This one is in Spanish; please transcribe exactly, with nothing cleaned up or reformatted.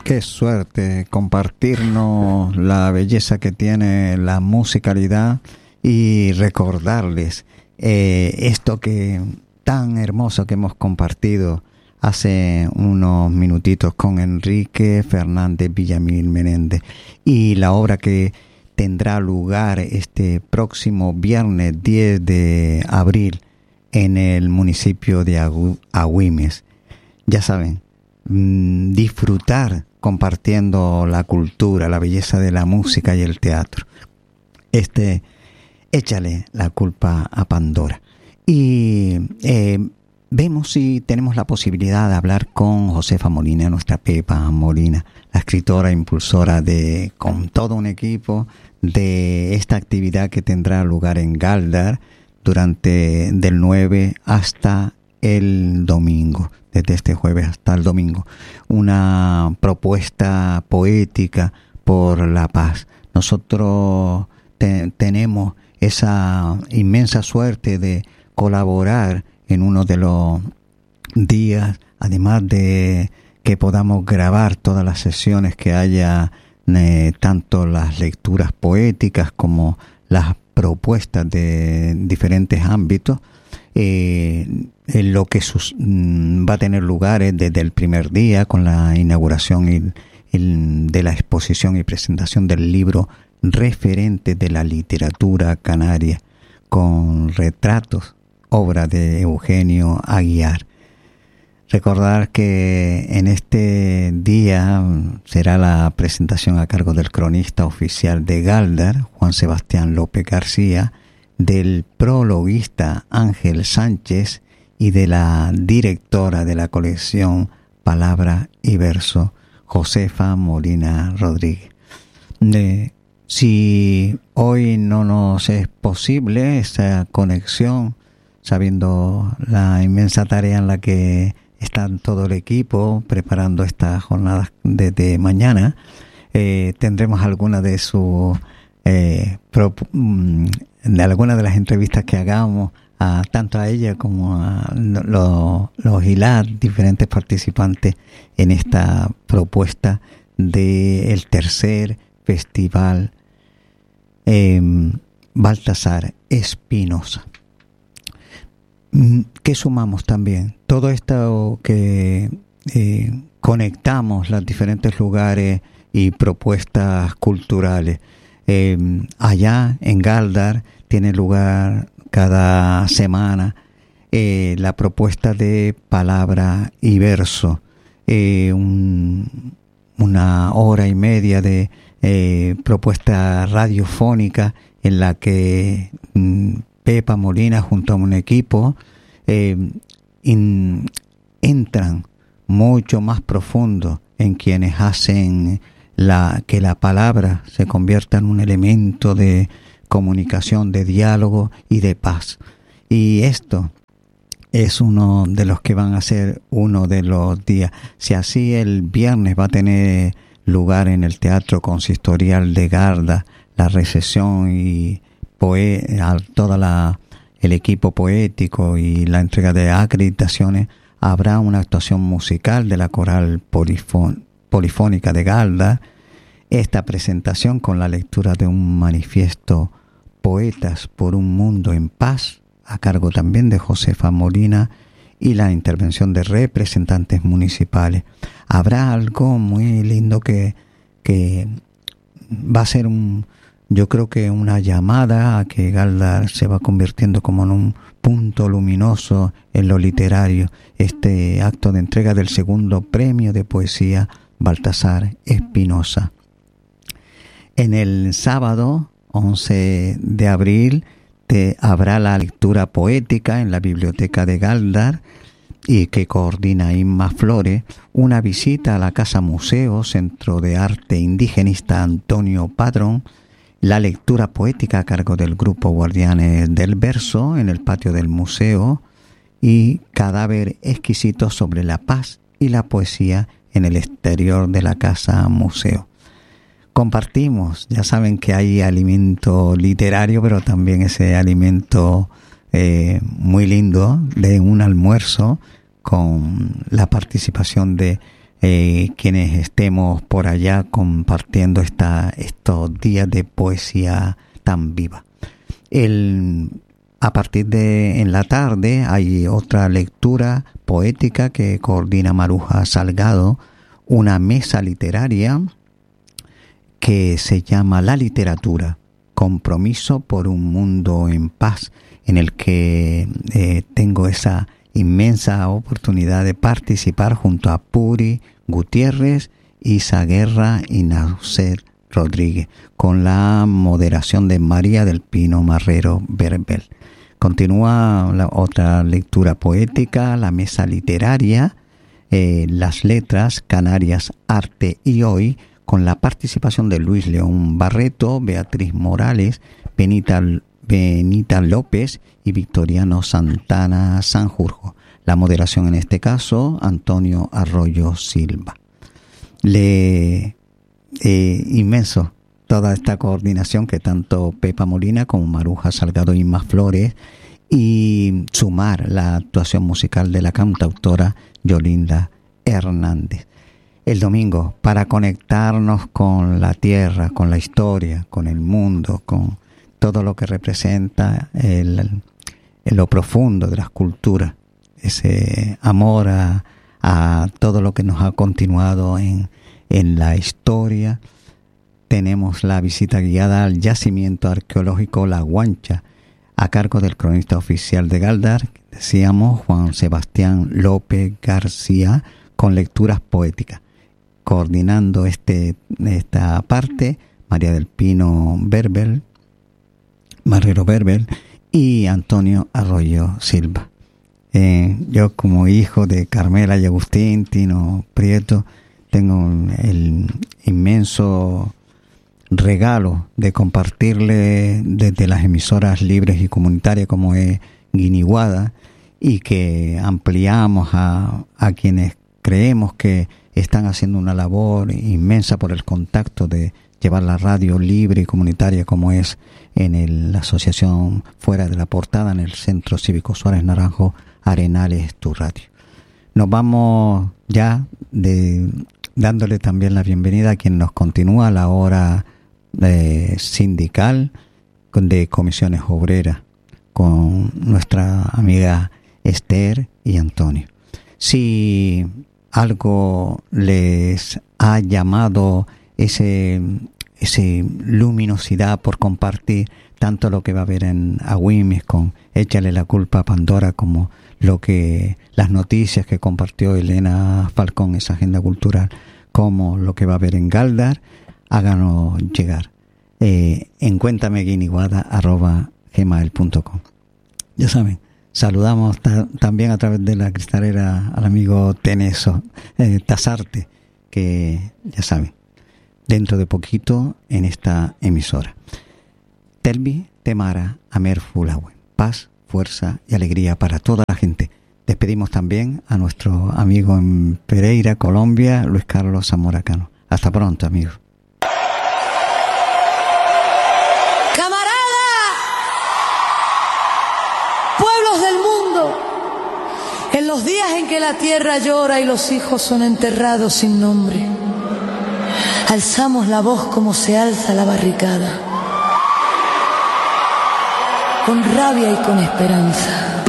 Qué suerte compartirnos la belleza que tiene la musicalidad y recordarles eh, esto que tan hermoso que hemos compartido hace unos minutitos con Enrique Fernández Villamil Menéndez y la obra que tendrá lugar este próximo viernes diez de abril en el municipio de Agüimes. Ya saben, mmm, disfrutar compartiendo la cultura, la belleza de la música y el teatro. Este, échale la culpa a Pandora. Y eh, vemos si tenemos la posibilidad de hablar con Josefa Molina, nuestra Pepa Molina, la escritora impulsora de, con todo un equipo, de esta actividad que tendrá lugar en Galdar durante del nueve hasta el domingo, desde este jueves hasta el domingo. Una propuesta poética por la paz. Nosotros te, tenemos esa inmensa suerte de colaborar en uno de los días, además de que podamos grabar todas las sesiones que haya, eh, tanto las lecturas poéticas como las propuestas de diferentes ámbitos. Eh, en lo que sus, mm, va a tener lugar es desde el primer día con la inauguración y, y de la exposición y presentación del libro Referentes de la Literatura Canaria, con retratos, obra de Eugenio Aguiar. Recordar que en este día será la presentación a cargo del cronista oficial de Galdar, Juan Sebastián López García, del prologuista Ángel Sánchez y de la directora de la colección Palabra y Verso, Josefa Molina Rodríguez. De, si hoy no nos es posible esa conexión, sabiendo la inmensa tarea en la que está todo el equipo preparando esta jornada desde mañana, eh, tendremos alguna de sus eh, pro, de alguna de las entrevistas que hagamos a, tanto a ella como a los, los y las diferentes participantes en esta propuesta del tercer festival eh, Baltasar Espinosa. ¿Qué sumamos también? Todo esto que eh, conectamos los diferentes lugares y propuestas culturales. Eh, allá en Galdar tiene lugar cada semana eh, la propuesta de Palabra y Verso, eh, un, una hora y media de eh, propuesta radiofónica en la que mm, Pepa Molina junto a un equipo eh, in, entran mucho más profundo en quienes hacen la, que la palabra se convierta en un elemento de comunicación, de diálogo y de paz. Y esto es uno de los que van a ser uno de los días. Si así el viernes va a tener lugar en el Teatro Consistorial de Garda la recesión y Poe, a toda la el equipo poético y la entrega de acreditaciones, habrá una actuación musical de la coral polifón, polifónica de Galdar. Esta presentación con la lectura de un manifiesto Poetas por un Mundo en Paz, a cargo también de Josefa Molina, y la intervención de representantes municipales. Habrá algo muy lindo que, que va a ser un Yo creo que una llamada a que Galdar se va convirtiendo como en un punto luminoso en lo literario. Este acto de entrega del segundo premio de poesía Baltasar Espinosa. En el sábado once de abril te habrá la lectura poética en la biblioteca de Galdar y que coordina Inma Flores, una visita a la Casa Museo, Centro de Arte Indigenista Antonio Padrón, la lectura poética a cargo del grupo Guardianes del Verso en el patio del museo y Cadáver Exquisito sobre la paz y la poesía en el exterior de la Casa Museo. Compartimos, ya saben que hay alimento literario, pero también ese alimento eh, muy lindo de un almuerzo con la participación de eh, quienes estemos por allá compartiendo esta, estos días de poesía tan viva. El, a partir de en la tarde hay otra lectura poética que coordina Maruja Salgado, una mesa literaria que se llama La Literatura, compromiso por un mundo en paz, en el que eh, tengo esa inmensa oportunidad de participar junto a Puri Gutiérrez, Isa Guerra y Naucer Rodríguez, con la moderación de María del Pino Marrero Verbel. Continúa la otra lectura poética, la mesa literaria, eh, las letras, Canarias, arte y hoy, con la participación de Luis León Barreto, Beatriz Morales, Benita, Benita López y Victoriano Santana Sanjurjo. La moderación en este caso, Antonio Arroyo Silva. Le eh, inmenso toda esta coordinación que tanto Pepa Molina como Maruja Salgado y Más Flores, y sumar la actuación musical de la cantautora Yolinda Hernández. El domingo, para conectarnos con la tierra, con la historia, con el mundo, con todo lo que representa el, el lo profundo de las culturas, ese amor a, a todo lo que nos ha continuado en, en la historia. Tenemos la visita guiada al yacimiento arqueológico La Guancha, a cargo del cronista oficial de Galdar, decíamos, Juan Sebastián López García, con lecturas poéticas. Coordinando este, esta parte, María del Pino Verbel, Marrero Verbel y Antonio Arroyo Silva. Eh, yo, como hijo de Carmela y Agustín Tino Prieto, tengo el inmenso regalo de compartirle desde las emisoras libres y comunitarias como es Guiniguada, y que ampliamos a, a quienes creemos que están haciendo una labor inmensa por el contacto de llevar la radio libre y comunitaria como es en el, la asociación Fuera de la Portada, en el Centro Cívico Suárez Naranjo, Arenales, tu radio. Nos vamos ya de, dándole también la bienvenida a quien nos continúa a la hora eh, sindical de comisiones obreras con nuestra amiga Esther y Antonio. Si algo les ha llamado ese, ese luminosidad por compartir tanto lo que va a haber en Agüimes con Échale la culpa a Pandora, como lo que las noticias que compartió Elena Falcón, esa agenda cultural, como lo que va a haber en Galdar, háganos llegar eh, en cuéntameguiniguada arroba gmail punto com. Ya saben, saludamos ta- también a través de la cristalera al amigo Teneso eh, Tasarte, que ya saben, dentro de poquito en esta emisora. Telvi Temara Amer Fulahue. Paz, fuerza y alegría para toda la gente. Despedimos también a nuestro amigo en Pereira, Colombia, Luis Carlos Zamora Cano. Hasta pronto, amigos. En los días en que la tierra llora y los hijos son enterrados sin nombre, alzamos la voz como se alza la barricada, con rabia y con esperanza.